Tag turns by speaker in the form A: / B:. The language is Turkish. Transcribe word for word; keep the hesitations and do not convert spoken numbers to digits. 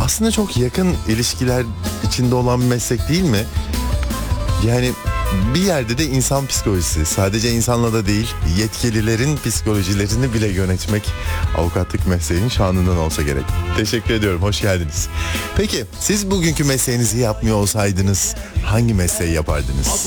A: aslında çok yakın ilişkiler içinde olan bir meslek değil mi? Yani bir yerde de insan psikolojisi, sadece insanla da değil, yetkililerin psikolojilerini bile yönetmek avukatlık mesleğinin şanından olsa gerek. Teşekkür ediyorum, hoş geldiniz. Peki siz bugünkü mesleğinizi yapmıyor olsaydınız hangi mesleği yapardınız?